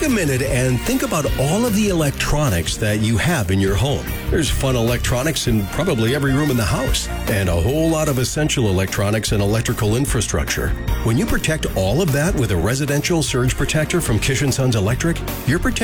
Take a minute and think about all of the electronics that you have in your home. There's fun electronics in probably every room in the house, and a whole lot of essential electronics and electrical infrastructure. When you protect all of that with a residential surge protector from Kish & Sons Electric, you're protecting